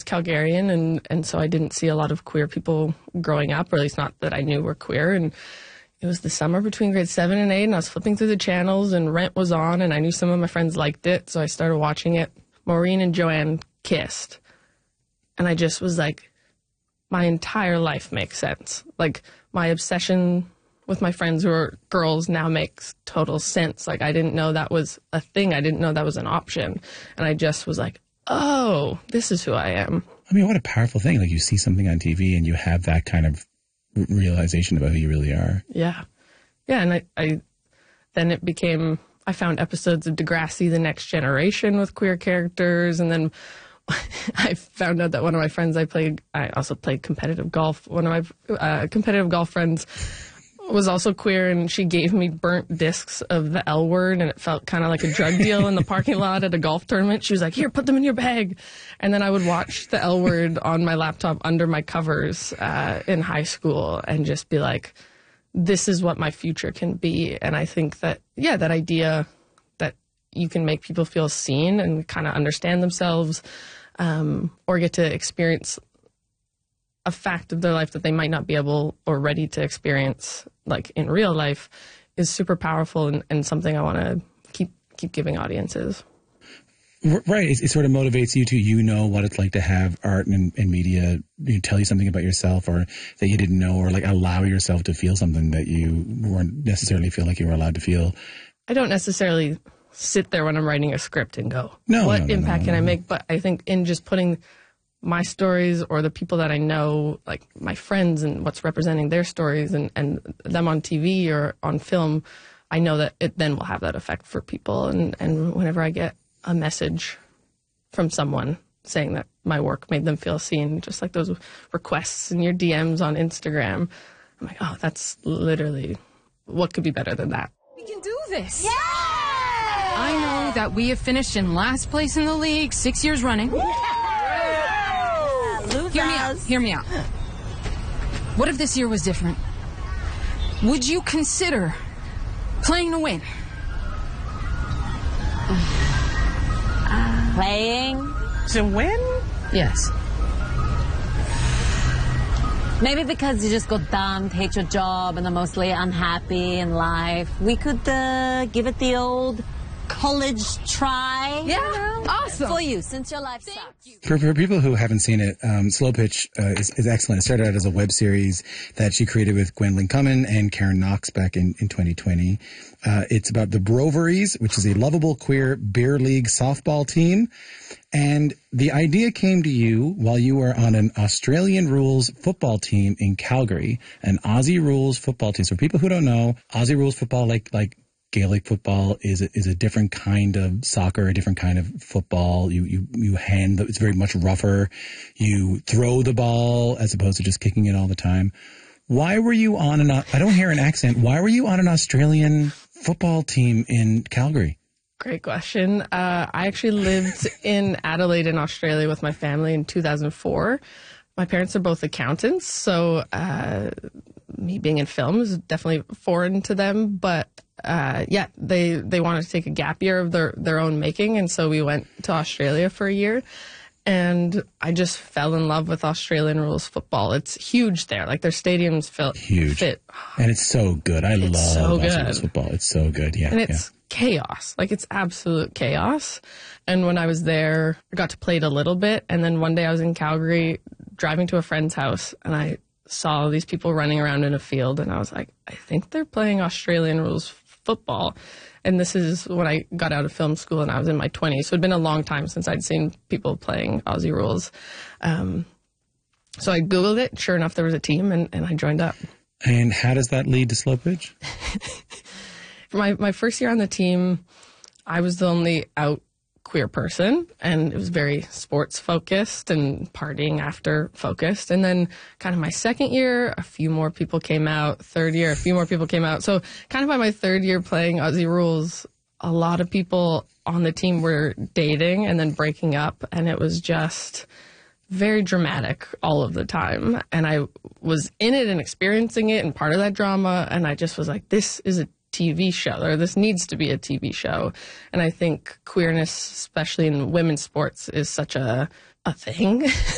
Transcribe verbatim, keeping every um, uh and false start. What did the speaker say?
Calgarian, and, and so I didn't see a lot of queer people growing up, or at least not that I knew were queer. And it was the summer between grade seven and eight, and I was flipping through the channels, and Rent was on, and I knew some of my friends liked it, so I started watching it. Maureen and Joanne kissed, and I just was like, my entire life makes sense. Like, my obsession with my friends who are girls now makes total sense. Like, I didn't know that was a thing. I didn't know that was an option. And I just was like, oh, this is who I am. I mean, what a powerful thing. Like, you see something on T V and you have that kind of r- realization about who you really are. Yeah. Yeah, and I, I then it became, I found episodes of Degrassi, The Next Generation with queer characters, and then I found out that one of my friends I played, I also played competitive golf. One of my uh, competitive golf friends was also queer, and she gave me burnt discs of the L word, and it felt kind of like a drug deal in the parking lot at a golf tournament. She was like, here, put them in your bag. And then I would watch the L word on my laptop under my covers uh, in high school and just be like, this is what my future can be. And I think that, yeah, that idea that you can make people feel seen and kind of understand themselves, um, or get to experience a fact of their life that they might not be able or ready to experience, like in real life, is super powerful, and, and something I want to keep keep giving audiences. Right. It, it sort of motivates you to, you know, what it's like to have art and, and media, you know, tell you something about yourself, or that you didn't know, or like allow yourself to feel something that you weren't necessarily feel like you were allowed to feel. I don't necessarily sit there when I'm writing a script and go, no, what no, no, impact no, no, can no. I make? But I think in just putting my stories, or the people that I know, like my friends, and what's representing their stories, and, and them on T V or on film, I know that it then will have that effect for people. And, and whenever I get a message from someone saying that my work made them feel seen, just like those requests in your D Ms on Instagram, I'm like, oh, that's literally, what could be better than that? We can do this. Yeah! I know that we have finished in last place in the league six years running. Yeah! Hear me out. Hear me out. What if this year was different? Would you consider playing to win? Uh, playing to win? Yes. Maybe because you just got dumped, hate your job, and are mostly unhappy in life. We could uh, give it the old college try. Yeah, awesome. For you, since your life sucks. For, for people who haven't seen it, um, Slow Pitch uh, is, is excellent. It started out as a web series that she created with Gwendolyn Cummin and Karen Knox back in, in twenty twenty. Uh, it's about the Broveries, which is a lovable queer beer league softball team. And the idea came to you while you were on an Australian rules football team in Calgary, an Aussie rules football team. So for people who don't know, Aussie rules football, like like Gaelic football, is a, is a different kind of soccer, a different kind of football. You you you hand the, it's very much rougher. You throw the ball as opposed to just kicking it all the time. Why were you on an? I don't hear an accent. Why were you on an Australian football team in Calgary? Great question. Uh, I actually lived in Adelaide in Australia with my family in two thousand four. My parents are both accountants, so uh, me being in film is definitely foreign to them. But uh, yeah, they, they wanted to take a gap year of their, their own making, and so we went to Australia for a year. And I just fell in love with Australian rules football. It's huge there. Like, their stadiums feel huge. Fit. And it's so good. I it's love so Australian good. football. It's so good. Yeah. And it's yeah. chaos. Like, it's absolute chaos. And when I was there, I got to play it a little bit. And then one day I was in Calgary driving to a friend's house, and I saw these people running around in a field, and I was like, I think they're playing Australian rules football. And this is when I got out of film school, and I was in my twenties. So it'd been a long time since I'd seen people playing Aussie rules. Um, so I Googled it. Sure enough, there was a team, and, and I joined up. And how does that lead to Slow Pitch? my, my first year on the team, I was the only out queer person, and it was very sports focused and partying after focused. And then kind of my second year, a few more people came out. Third year, a few more people came out. So kind of by my third year playing Aussie rules, a lot of people on the team were dating and then breaking up, and it was just very dramatic all of the time. And I was in it and experiencing it and part of that drama, and I just was like, this is a T V show, or this needs to be a T V show. And I think queerness, especially in women's sports, is such a, a thing.